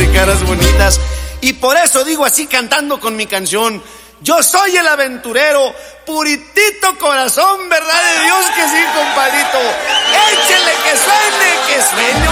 de caras bonitas. Y por eso digo así cantando con mi canción: yo soy el aventurero, puritito corazón, verdad de Dios que sí, compadrito. Échele que suene